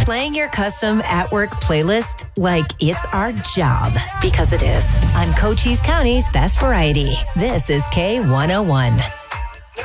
playing your custom at-work playlist like it's our job, because it is. On Cochise County's Best Variety, this is K101.